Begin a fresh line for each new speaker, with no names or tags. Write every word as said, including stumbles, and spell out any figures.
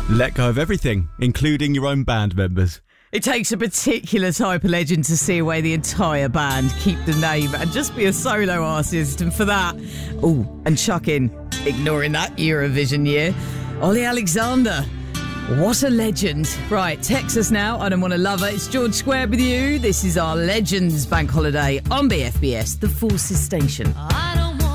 Let go of everything, including your own band members.
It takes a particular type of legend to see away the entire band, keep the name, and just be a solo artist. And for that, oh, and chuck in, ignoring that Eurovision year, Ollie Alexander. What a legend. Right, text us now. I don't want to love it. It's George Square with you. This is our Legends Bank Holiday on B F B S, the Forces Station. I don't